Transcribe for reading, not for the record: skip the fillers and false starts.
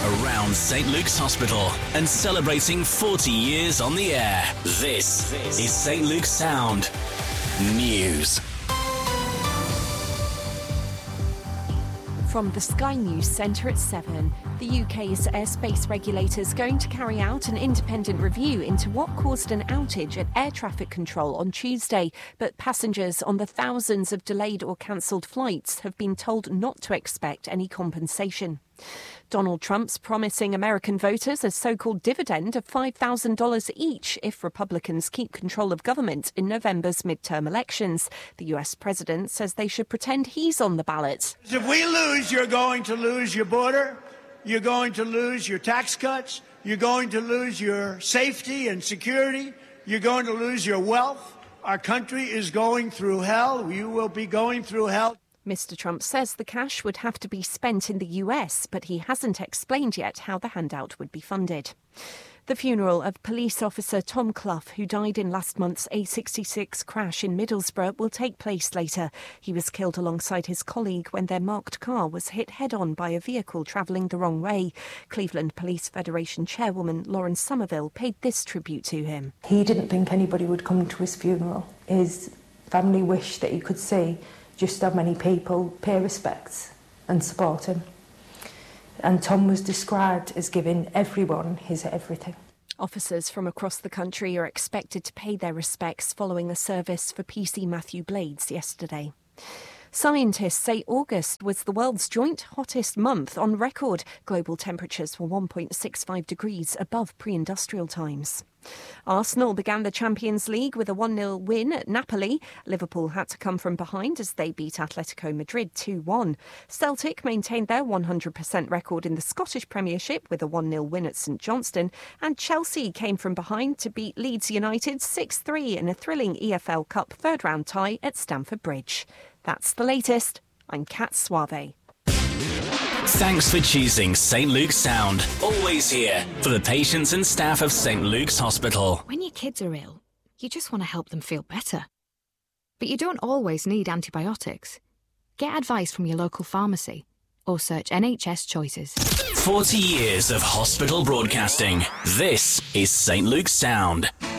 around St Luke's Hospital and celebrating 40 years on the air. This is St Luke's Sound News. From the Sky News Centre at 7, the UK's airspace regulators going to carry out an independent review into what caused an outage at air traffic control on Tuesday. But passengers on the thousands of delayed or cancelled flights have been told not to expect any compensation. Donald Trump's promising American voters a so-called dividend of $5,000 each if Republicans keep control of government in November's midterm elections. The US president says they should pretend he's on the ballot. If we lose, you're going to lose your border, you're going to lose your tax cuts, you're going to lose your safety and security, you're going to lose your wealth. Our country is going through hell. You will be going through hell. Mr. Trump says the cash would have to be spent in the US, but he hasn't explained yet how the handout would be funded. The funeral of police officer Tom Clough, who died in last month's A66 crash in Middlesbrough, will take place later. He was killed alongside his colleague when their marked car was hit head-on by a vehicle travelling the wrong way. Cleveland Police Federation chairwoman Lauren Somerville paid this tribute to him. He didn't think anybody would come to his funeral. His family wished that he could see just how many people pay respects and support him. And Tom was described as giving everyone his everything. Officers from across the country are expected to pay their respects following a service for PC Matthew Blades yesterday. Scientists say August was the world's joint hottest month on record. Global temperatures were 1.65 degrees above pre-industrial times. Arsenal began the Champions League with a 1-0 win at Napoli. Liverpool had to come from behind as they beat Atletico Madrid 2-1. Celtic maintained their 100% record in the Scottish Premiership with a 1-0 win at St Johnstone. And Chelsea came from behind to beat Leeds United 6-3 in a thrilling EFL Cup third-round tie at Stamford Bridge. That's the latest. I'm Kat Suave. Thanks for choosing St Luke's Sound. Always here for the patients and staff of St Luke's Hospital. When your kids are ill, you just want to help them feel better. But you don't always need antibiotics. Get advice from your local pharmacy or search NHS Choices. 40 years of hospital broadcasting. This is St Luke's Sound.